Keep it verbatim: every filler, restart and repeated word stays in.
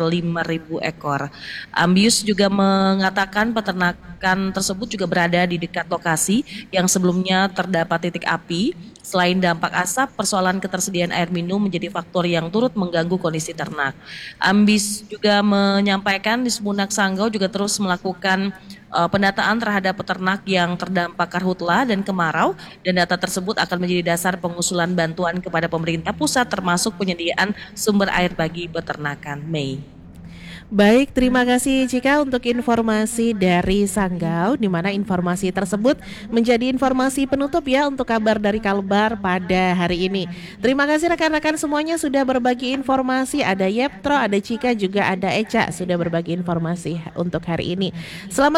lima ribu ekor. Ambius juga mengatakan peternakan tersebut juga berada di dekat lokasi yang sebelumnya terdapat titik api. Selain dampak asap, persoalan ketersediaan air minum menjadi faktor yang turut mengganggu kondisi ternak. Ambis juga menyampaikan di Subunak Sanggau juga terus melakukan uh, pendataan terhadap peternak yang terdampak karhutla dan kemarau, dan data tersebut akan menjadi dasar pengusulan bantuan kepada pemerintah pusat termasuk penyediaan sumber air bagi peternakan. Mei. Baik, terima kasih Cika untuk informasi dari Sanggau, di mana informasi tersebut menjadi informasi penutup ya untuk kabar dari Kalbar pada hari ini. Terima kasih rekan-rekan semuanya sudah berbagi informasi. Ada Yeptro, ada Cika, juga ada Eca sudah berbagi informasi untuk hari ini. Selamat